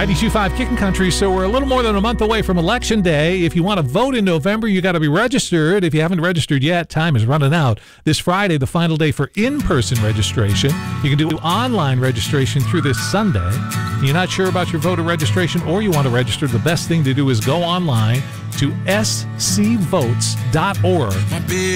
92.5 Kickin' Country, so we're a little more than a month away from Election Day. If you want to vote in November, you got to be registered. If you haven't registered yet, time is running out. This Friday, the final day for in-person registration. You can do online registration through this Sunday. You're not sure about your voter registration or you want to register, the best thing to do is go online to scvotes.org.